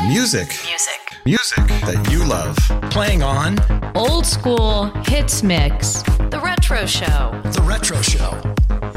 Music that you love. Playing on Old School Hits Mix. The Retro Show. The Retro Show.